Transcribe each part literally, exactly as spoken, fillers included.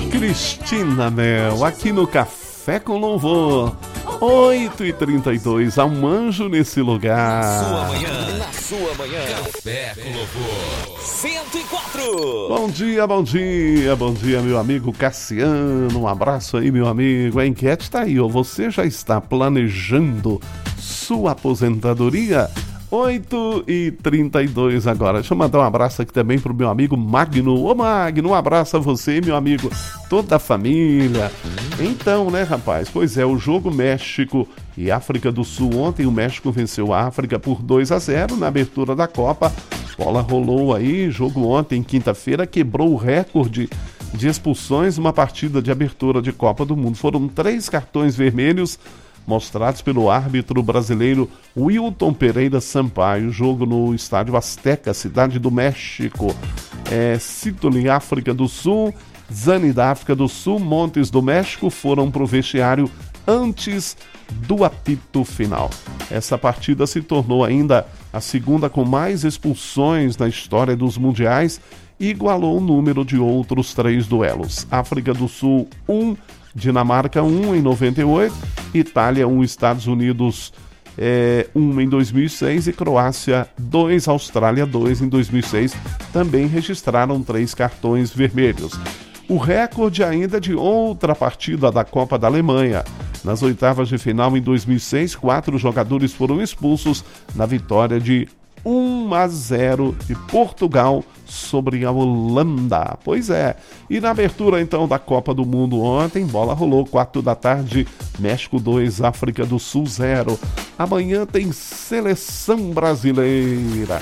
Cristina Mel, aqui no Café com Louvor, oito e trinta e dois, há um anjo nesse lugar. Na sua manhã, na sua manhã, Café com Louvor, cento e quatro. Bom dia, bom dia, bom dia, meu amigo Cassiano, um abraço aí, meu amigo. A enquete está aí, ó. Você já está planejando sua aposentadoria? oito e trinta e dois agora. Deixa eu mandar um abraço aqui também pro meu amigo Magno. Ô Magno, um abraço a você, meu amigo, toda a família. Então, né, rapaz? Pois é, o jogo México e África do Sul. Ontem o México venceu a África por dois a zero na abertura da Copa. Bola rolou aí, jogo ontem, quinta-feira, quebrou o recorde de expulsões numa partida de abertura de Copa do Mundo. Foram três cartões vermelhos mostrados pelo árbitro brasileiro Wilton Pereira Sampaio. Jogo no estádio Azteca, cidade do México. É, Cítoli, África do Sul, Zani da África do Sul, Montes do México foram para o vestiário antes do apito final. Essa partida se tornou ainda a segunda com mais expulsões na história dos mundiais e igualou o número de outros três duelos. África do Sul um, Dinamarca um em noventa e oito, Itália um, Estados Unidos é, um em dois mil e seis e Croácia dois, Austrália dois em dois mil e seis. Também registraram três cartões vermelhos. O recorde ainda de outra partida da Copa da Alemanha. Nas oitavas de final em dois mil e seis, quatro jogadores foram expulsos na vitória de um a zero de Portugal sobre a Holanda. Pois é, e na abertura então da Copa do Mundo ontem, bola rolou quatro da tarde, México dois, África do Sul zero. Amanhã tem seleção brasileira.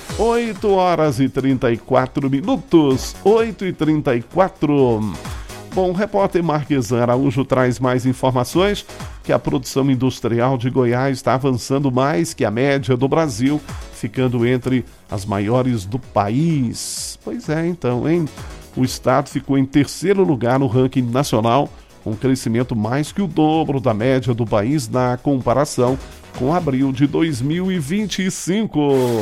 oito horas e trinta e quatro minutos, oito e trinta e quatro. Bom, o repórter Marquesan Araújo traz mais informações que a produção industrial de Goiás está avançando mais que a média do Brasil, ficando entre as maiores do país. Pois é, então, hein? O estado ficou em terceiro lugar no ranking nacional, com crescimento mais que o dobro da média do país na comparação com abril de dois mil e vinte e cinco.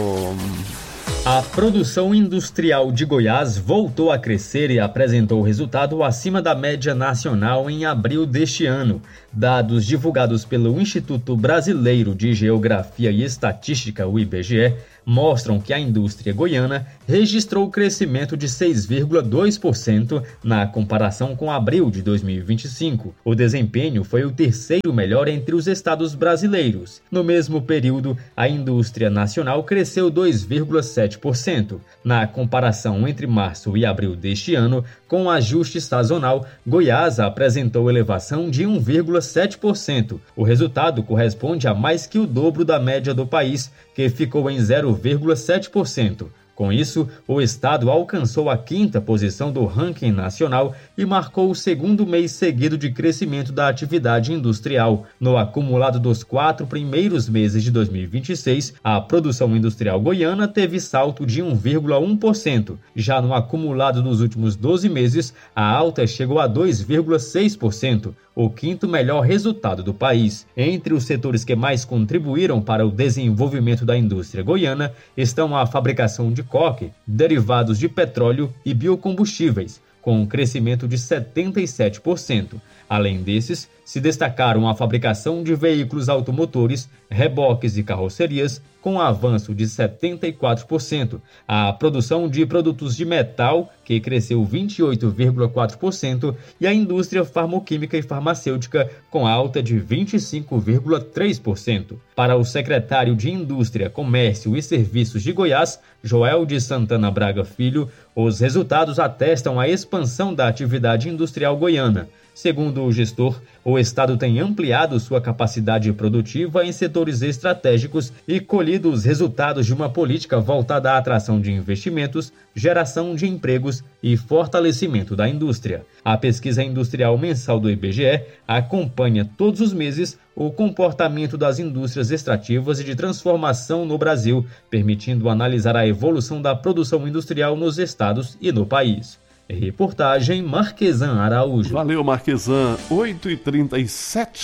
A produção industrial de Goiás voltou a crescer e apresentou resultado acima da média nacional em abril deste ano. Dados divulgados pelo Instituto Brasileiro de Geografia e Estatística, o I B G E, mostram que a indústria goiana registrou crescimento de seis vírgula dois por cento na comparação com abril de dois mil e vinte e cinco. O desempenho foi o terceiro melhor entre os estados brasileiros. No mesmo período, a indústria nacional cresceu dois vírgula sete por cento. Na comparação entre março e abril deste ano, com ajuste sazonal, Goiás apresentou elevação de um vírgula sete por cento. O resultado corresponde a mais que o dobro da média do país, que ficou em zero vírgula sete por cento. Com isso, o estado alcançou a quinta posição do ranking nacional e marcou o segundo mês seguido de crescimento da atividade industrial. No acumulado dos quatro primeiros meses de dois mil e vinte e seis, a produção industrial goiana teve salto de um vírgula um por cento. Já no acumulado dos últimos doze meses, a alta chegou a dois vírgula seis por cento. O quinto melhor resultado do país. Entre os setores que mais contribuíram para o desenvolvimento da indústria goiana estão a fabricação de coque, derivados de petróleo e biocombustíveis, com um crescimento de setenta e sete por cento. Além desses, se destacaram a fabricação de veículos automotores, reboques e carrocerias, com avanço de setenta e quatro por cento, a produção de produtos de metal, que cresceu vinte e oito vírgula quatro por cento, e a indústria farmoquímica e farmacêutica, com alta de vinte e cinco vírgula três por cento. Para o secretário de Indústria, Comércio e Serviços de Goiás, Joel de Santana Braga Filho, os resultados atestam a expansão da atividade industrial goiana. Segundo o gestor, o estado tem ampliado sua capacidade produtiva em setores estratégicos e colhido os resultados de uma política voltada à atração de investimentos, geração de empregos e fortalecimento da indústria. A pesquisa industrial mensal do I B G E acompanha todos os meses o comportamento das indústrias extrativas e de transformação no Brasil, permitindo analisar a evolução da produção industrial nos estados e no país. Reportagem Marquesan Araújo. Valeu, Marquesan. oito e trinta e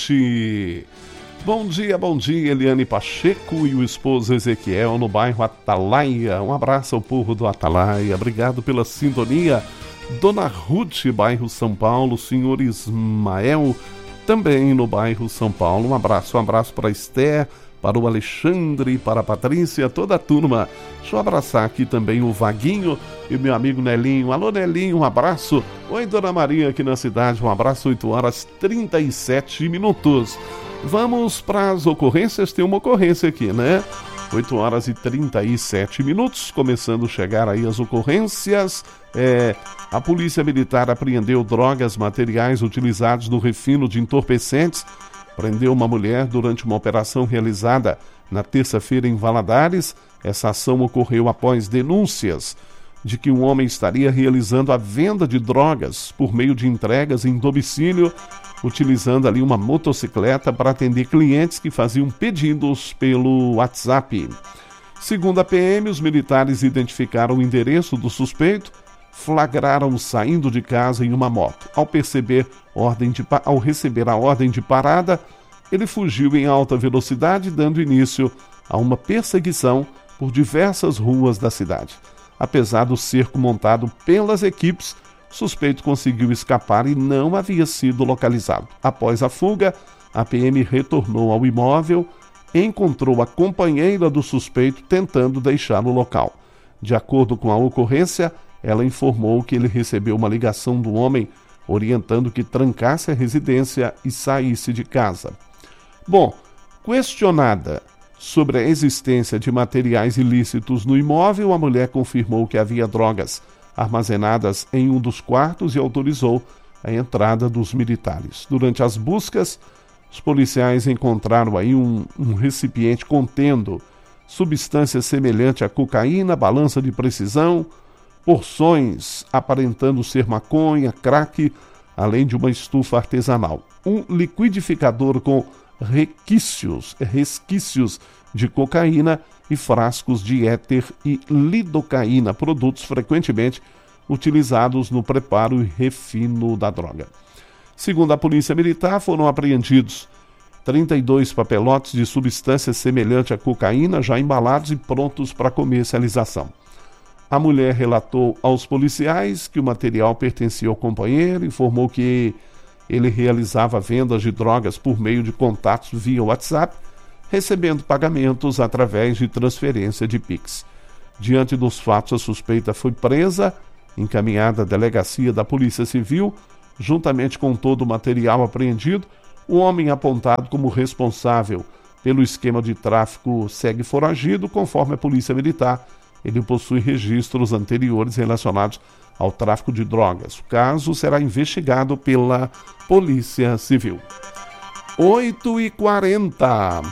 sete. Bom dia, bom dia, Eliane Pacheco e o esposo Ezequiel no bairro Atalaia. Um abraço ao povo do Atalaia. Obrigado pela sintonia. Dona Ruth, bairro São Paulo, senhor Ismael, também no bairro São Paulo. Um abraço, um abraço para a Esther, para o Alexandre, para a Patrícia, toda a turma. Deixa eu abraçar aqui também o Vaguinho e meu amigo Nelinho. Alô, Nelinho, um abraço. Oi, Dona Maria, aqui na cidade, um abraço, oito horas e trinta e sete minutos. Vamos para as ocorrências, tem uma ocorrência aqui, né? oito horas e trinta e sete minutos, começando a chegar aí as ocorrências. É, a Polícia Militar apreendeu drogas, materiais utilizados no refino de entorpecentes. Prendeu uma mulher durante uma operação realizada na terça-feira em Valadares. Essa ação ocorreu após denúncias de que um homem estaria realizando a venda de drogas por meio de entregas em domicílio, utilizando ali uma motocicleta para atender clientes que faziam pedidos pelo WhatsApp. Segundo a P M, os militares identificaram o endereço do suspeito, flagraram saindo de casa em uma moto. Ao perceber ordem de, ao receber a ordem de parada, ele fugiu em alta velocidade, dando início a uma perseguição por diversas ruas da cidade. Apesar do cerco montado pelas equipes, o suspeito conseguiu escapar e não havia sido localizado. Após a fuga, a P M retornou ao imóvel, encontrou a companheira do suspeito tentando deixar o local. De acordo com a ocorrência, ela informou que ele recebeu uma ligação do homem orientando que trancasse a residência e saísse de casa. Bom, questionada sobre a existência de materiais ilícitos no imóvel, a mulher confirmou que havia drogas armazenadas em um dos quartos e autorizou a entrada dos militares. Durante as buscas, os policiais encontraram aí um, um recipiente contendo substância semelhante à cocaína, balança de precisão, porções aparentando ser maconha, crack, além de uma estufa artesanal. Um liquidificador com resquícios, resquícios de cocaína e frascos de éter e lidocaína, produtos frequentemente utilizados no preparo e refino da droga. Segundo a Polícia Militar, foram apreendidos trinta e dois papelotes de substância semelhante à cocaína, já embalados e prontos para comercialização. A mulher relatou aos policiais que o material pertencia ao companheiro, informou que ele realizava vendas de drogas por meio de contatos via WhatsApp, recebendo pagamentos através de transferência de Pix. Diante dos fatos, a suspeita foi presa, encaminhada à delegacia da Polícia Civil, juntamente com todo o material apreendido. O homem apontado como responsável pelo esquema de tráfico segue foragido, conforme a Polícia Militar. Ele possui registros anteriores relacionados ao tráfico de drogas. O caso será investigado pela Polícia Civil. oito e quarenta.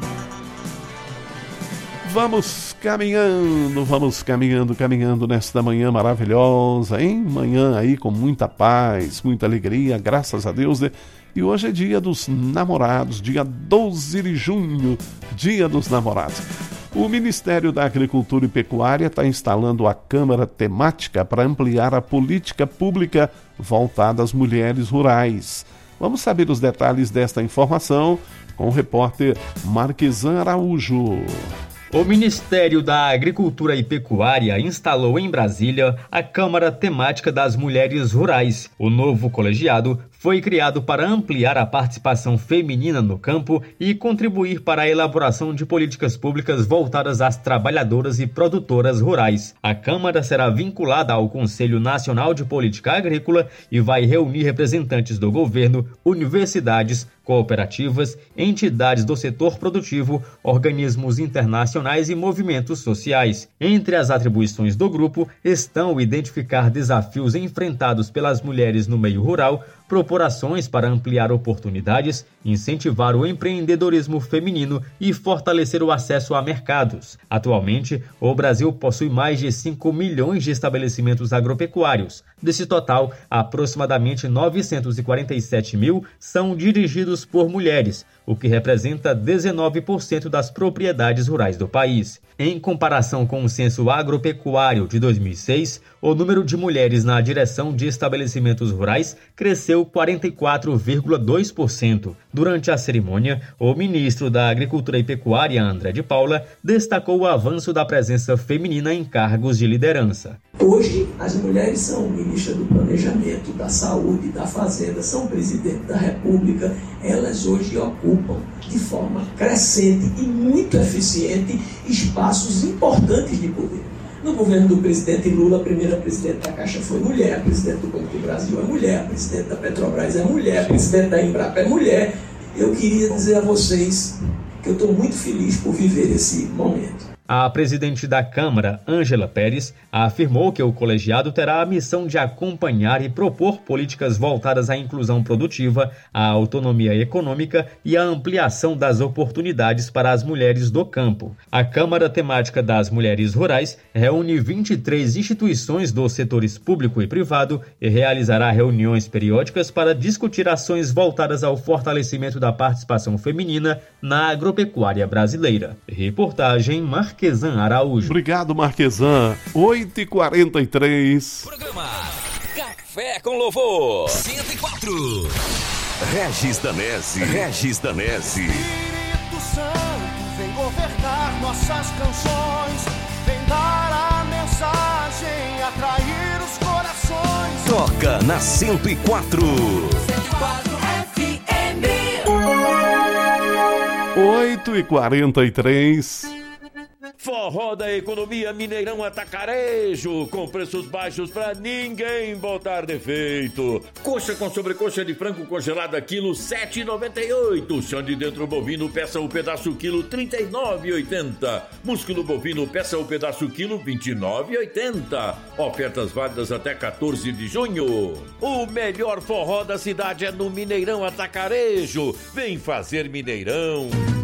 Vamos caminhando, vamos caminhando, caminhando nesta manhã maravilhosa, hein? Manhã aí com muita paz, muita alegria, graças a Deus, né? E hoje é dia dos namorados, dia doze de junho, dia dos namorados. O Ministério da Agricultura e Pecuária está instalando a Câmara Temática para ampliar a política pública voltada às mulheres rurais. Vamos saber os detalhes desta informação com o repórter Marquesan Araújo. O Ministério da Agricultura e Pecuária instalou em Brasília a Câmara Temática das Mulheres Rurais. O novo colegiado foi criado para ampliar a participação feminina no campo e contribuir para a elaboração de políticas públicas voltadas às trabalhadoras e produtoras rurais. A Câmara será vinculada ao Conselho Nacional de Política Agrícola e vai reunir representantes do governo, universidades, cooperativas, entidades do setor produtivo, organismos internacionais e movimentos sociais. Entre as atribuições do grupo estão identificar desafios enfrentados pelas mulheres no meio rural, propor ações para ampliar oportunidades, incentivar o empreendedorismo feminino e fortalecer o acesso a mercados. Atualmente, o Brasil possui mais de cinco milhões de estabelecimentos agropecuários. Desse total, aproximadamente novecentos e quarenta e sete mil são dirigidos por mulheres, o que representa dezenove por cento das propriedades rurais do país. Em comparação com o Censo Agropecuário de dois mil e seis, o número de mulheres na direção de estabelecimentos rurais cresceu quarenta e quatro vírgula dois por cento. Durante a cerimônia, o ministro da Agricultura e Pecuária, André de Paula, destacou o avanço da presença feminina em cargos de liderança. Hoje, as mulheres são ministra do Planejamento, da Saúde, da Fazenda, são presidente da República, elas hoje ocupam de forma crescente e muito eficiente espaços importantes de poder. No governo do presidente Lula, a primeira presidente da Caixa foi mulher, a presidente do Banco do Brasil é mulher, a presidente da Petrobras é mulher, a presidente da Embrapa é mulher. Eu queria dizer a vocês que eu estou muito feliz por viver esse momento. A presidente da Câmara, Ângela Pérez, afirmou que o colegiado terá a missão de acompanhar e propor políticas voltadas à inclusão produtiva, à autonomia econômica e à ampliação das oportunidades para as mulheres do campo. A Câmara Temática das Mulheres Rurais reúne vinte e três instituições dos setores público e privado e realizará reuniões periódicas para discutir ações voltadas ao fortalecimento da participação feminina na agropecuária brasileira. Reportagem Marquesan Araújo. Obrigado, Marquesan. oito e quarenta e três. Programa Café com Louvor cento e quatro. Regis Danese. Regis Danese. Espírito Santo, vem governar nossas canções, vem dar a mensagem, atrair os corações. Toca na cento e quatro. cento e quatro F M. oito e quarenta e três. Forró da Economia Mineirão Atacarejo, com preços baixos pra ninguém botar defeito. Coxa com sobrecoxa de frango congelada quilo sete reais e noventa e oito centavos. Chão de dentro bovino peça o pedaço quilo trinta e nove reais e oitenta centavos. Músculo bovino peça o pedaço quilo vinte e nove reais e oitenta centavos. Ofertas válidas até quatorze de junho. O melhor forró da cidade é no Mineirão Atacarejo. Vem fazer Mineirão.